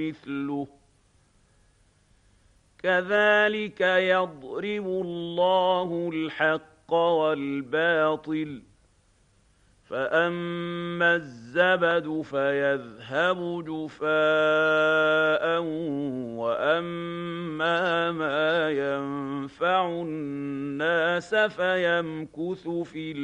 مثله كذلك يضرب الله الحق والباطل فأما الزبد فيذهب جفاء وأما ما ينفع الناس فيمكث في